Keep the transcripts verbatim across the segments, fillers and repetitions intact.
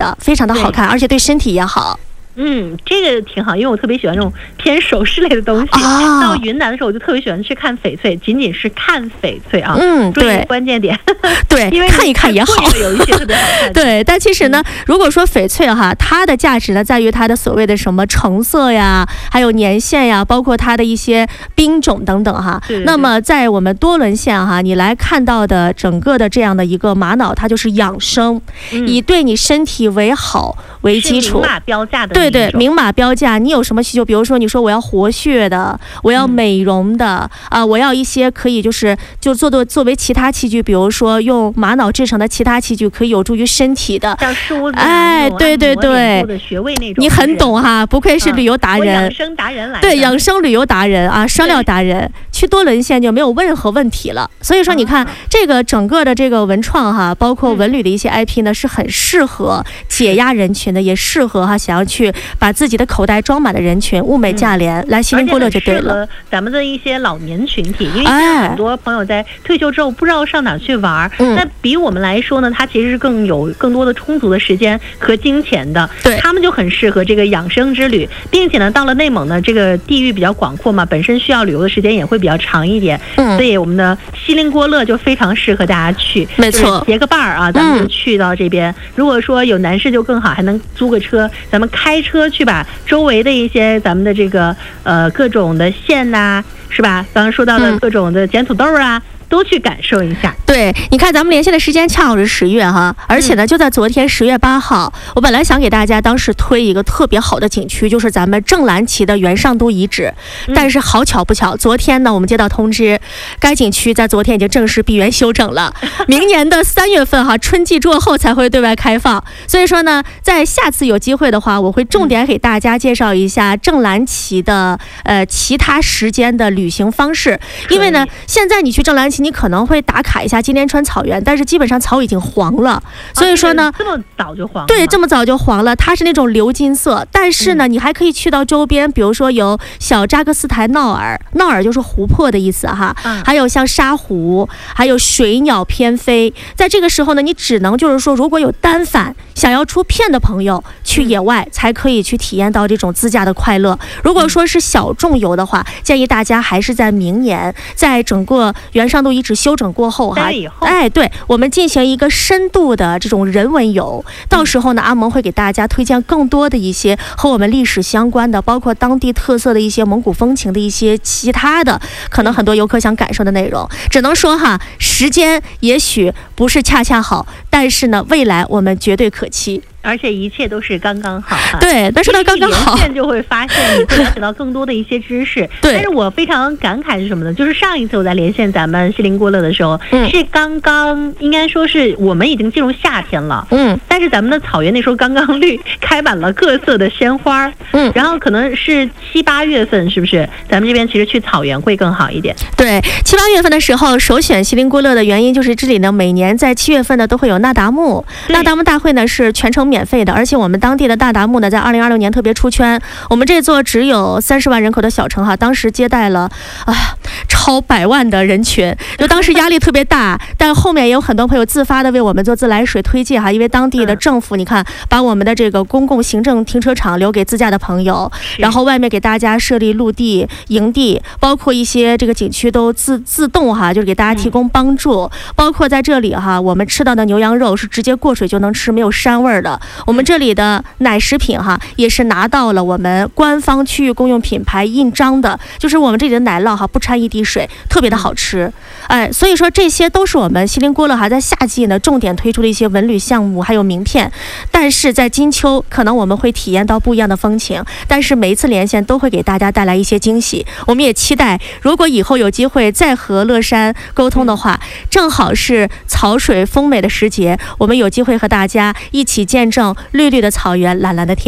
的，非常的好看，而且对身体也好。 嗯，这个挺好，因为我特别喜欢这种偏首饰类的东西。啊、到云南的时候，我就特别喜欢去看翡翠，仅仅是看翡翠啊。 嗯，对， 关键点。 对，因为看一看也好。 有一些特别好看。 对，但其实呢，嗯、如果说翡翠哈，它的价值呢，在于它的所谓的什么成色呀，还有年限呀，包括它的一些冰种等等哈。 对对对。 那么在我们多伦县哈，你来看到的整个的这样的一个玛瑙，它就是养生，嗯、以对你身体为好为基础。 明码标价的。 对对，明码标价。你有什么需求？比如说，你说我要活血的，我要美容的啊、嗯呃，我要一些可以就是就做作作为其他器具，比如说用玛瑙制成的其他器具，可以有助于身体的， 像梳子、 哎，对对对， 的穴位那种。 你很懂哈，不愧是旅游达人， 嗯、养生达人来的。 对，养生旅游达人啊，商料达人，去多伦县就没有任何问题了。所以说，你看、啊、这个整个的这个文创哈，包括文旅的一些 I P 呢，嗯、是很适合解压人群的，也适合哈想要去把自己的口袋装满的人群，物美价廉，嗯、来西林郭勒就对了。 咱们的一些老年群体，因为现在很多朋友在退休之后不知道上哪去玩，嗯、那比我们来说呢，他其实是更有更多的充足的时间和金钱的， 对， 他们就很适合这个养生之旅，并且呢，到了内蒙呢，这个地域比较广阔嘛，本身需要旅游的时间也会比较长一点，嗯，所以我们的西林郭勒就非常适合大家去， 没错， 就是结个伴儿啊，咱们就去到这边。嗯、如果说有男士就更好，还能租个车，咱们开车去把周围的一些咱们的这个呃各种的县呐、啊，是吧？刚刚说到的各种的捡土豆啊。嗯，都去感受一下。 对，你看咱们连线的时间恰好是十月哈，而且呢，就在昨天十月八号，我本来想给大家当时推一个特别好的景区，就是咱们正蓝旗的元上都遗址，但是好巧不巧，昨天呢，我们接到通知，该景区在昨天已经正式闭园休整了，明年的三月份哈，春季过后才会对外开放。所以说呢，在下次有机会的话，我会重点给大家介绍一下正蓝旗的呃其他时间的旅行方式，因为呢，现在你去正蓝旗。你可能会打卡一下金莲川草原，但是基本上草已经黄了，所以说呢， 这么早就黄了。 对，这么早就黄了，它是那种鎏金色。但是呢，嗯、你还可以去到周边，比如说有小扎克斯坦闹尔，闹尔就是湖泊的意思哈，嗯、还有像沙湖，还有水鸟翩飞。在这个时候呢，你只能就是说，如果有单反想要出片的朋友，去野外才可以去体验到这种自驾的快乐。如果说是小众游的话，建议大家还是在明年，在整个元上都遗址休整过后哈，哎，对，我们进行一个深度的这种人文游，到时候呢，阿蒙会给大家推荐更多的一些和我们历史相关的，包括当地特色的一些蒙古风情的一些其他的，可能很多游客想感受的内容。只能说哈，时间也许不是恰恰好，但是呢，未来我们绝对可期。 而且一切都是刚刚好哈。 对，但是到刚刚好， 连线就会发现你会了解到更多的一些知识。 对， 但是我非常感慨是什么呢？就是上一次我在连线咱们西林郭勒的时候，嗯、是刚刚应该说是我们已经进入夏天了，嗯，但是咱们的草原那时候刚刚绿，开满了各色的鲜花，嗯，然后可能是七八月份，是不是？咱们这边其实去草原会更好一点。 对，七八月份的时候首选西林郭勒的原因就是这里呢，每年在七月份呢都会有那达慕，那达慕大会呢是全程免费的，而且我们当地的那达慕呢，在二零二六年特别出圈。我们这座只有三十万人口的小城哈，当时接待了啊超百万的人群，就当时压力特别大。但后面也有很多朋友自发的为我们做自来水推荐哈，因为当地的政府，你看把我们的这个公共行政停车场留给自驾的朋友，然后外面给大家设立陆地营地，包括一些这个景区都自自动哈，就是给大家提供帮助。包括在这里哈，我们吃到的牛羊肉是直接过水就能吃，没有膻味的。我们这里的奶食品哈，也是拿到了我们官方区域公用品牌印章的，就是我们这里的奶酪哈，不掺一滴水，特别的好吃。哎，所以说这些都是我们西林郭勒还在夏季呢重点推出的一些文旅项目，还有名片。但是在金秋，可能我们会体验到不一样的风情，但是每一次连线都会给大家带来一些惊喜。我们也期待，如果以后有机会再和乐山沟通的话，正好是草水丰美的时节，我们有机会和大家一起见证绿绿的草原，蓝蓝的天。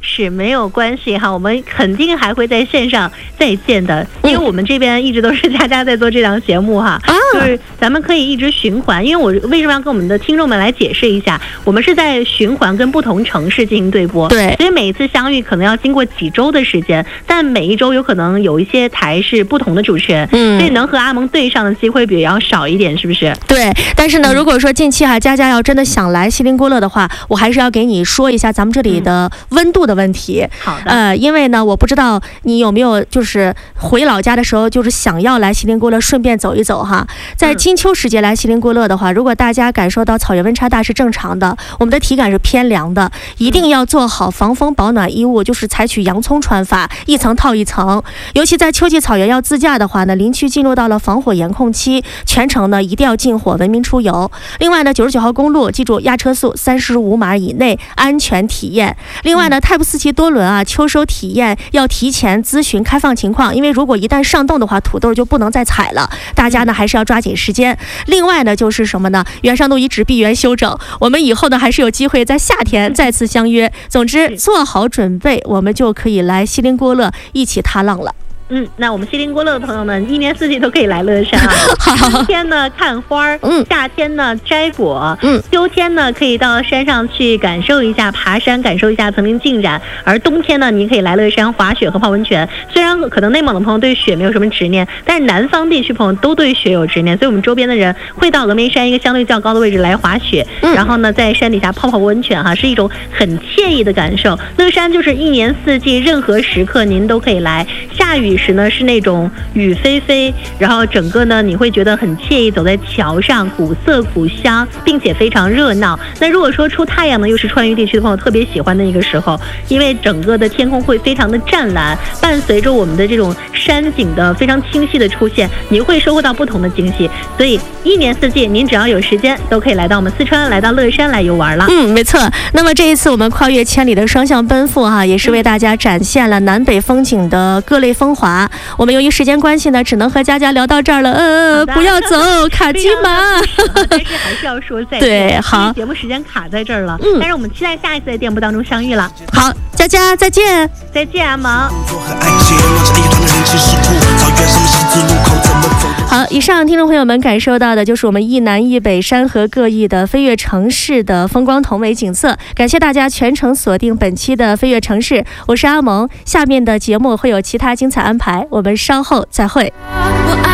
是没有关系哈，我们肯定还会在线上再见的，因为我们这边一直都是佳佳在做这档节目哈，啊、就是咱们可以一直循环。因为我为什么要跟我们的听众们来解释一下，我们是在循环跟不同城市进行对播， 对， 所以每一次相遇可能要经过几周的时间，但每一周有可能有一些台是不同的主持人，嗯，所以能和阿蒙对上的机会比较少一点，是不是？ 对，但是呢，嗯、如果说近期哈佳佳要真的想来锡林郭勒的话，我还是要给你说一下咱们这里的温度的问题。 嗯、好的， 呃，因为呢，我不知道你有没有就是回老家的时候，就是想要来锡林郭勒顺便走一走哈。在金秋时节来锡林郭勒的话，如果大家感受到草原温差大是正常的，我们的体感是偏凉的，一定要做好防风保暖衣物，就是采取洋葱穿法，一层套一层。尤其在秋季草原要自驾的话呢，林区进入到了防火严控期，全程呢一定要禁火，文明出游。另外呢，九十九号公路记住压车速三十五码以内，安全体验。另外呢，泰布斯奇多伦啊，秋收体验要提前咨询开放情况，因为如果一旦上冻的话，土豆就不能再采了。大家呢还是要抓紧时间。另外呢，就是什么呢？元上路遗址闭园休整，我们以后呢还是有机会在夏天再次相约。总之，做好准备，我们就可以来锡林郭勒一起踏浪了。 嗯，那我们锡林郭勒的朋友们，一年四季都可以来乐山啊。春天呢看花儿，嗯，夏天呢摘果，嗯，秋天呢可以到山上去感受一下爬山，感受一下层林尽染。而冬天呢，你可以来乐山滑雪和泡温泉。虽然可能内蒙的朋友对雪没有什么执念，但是南方地区朋友都对雪有执念，所以我们周边的人会到峨眉山一个相对较高的位置来滑雪，嗯、然后呢在山底下泡泡温泉哈，是一种很惬意的感受。乐山就是一年四季任何时刻您都可以来，下雨时呢是那种雨霏霏，然后整个呢你会觉得很惬意，走在桥上古色古香，并且非常热闹。那如果说出太阳呢，又是川渝地区的朋友特别喜欢的一个时候，因为整个的天空会非常的湛蓝，伴随着我们的这种山景的非常清晰的出现，你会收获到不同的惊喜。所以一年四季您只要有时间都可以来到我们四川，来到乐山来游玩了。 嗯，没错。那么这一次我们跨越千里的双向奔赴哈，也是为大家展现了南北风景的各类风华。我们由于时间关系呢，只能和佳佳聊到这儿了。呃，不要走，卡机嘛。 但是还是要说再见。 对，好， 节目时间卡在这儿了。嗯，但是我们期待下一次在电波当中相遇了。 好，佳佳再见， 再见，阿毛。 好，以上听众朋友们感受到的就是我们一南一北山河各异的飞跃城市的风光同美景色。感谢大家全程锁定本期的飞跃城市，我是阿蒙。下面的节目会有其他精彩安排，我们稍后再会。